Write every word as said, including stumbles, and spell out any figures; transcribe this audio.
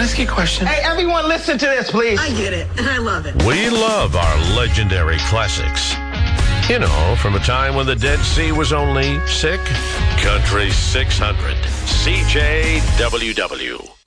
ask you a question? Hey, everyone, listen to this, please. I get it, and I love it. We love our legendary classics. You know, from a time when the Dead Sea was only sick. Country six hundred. C J W W.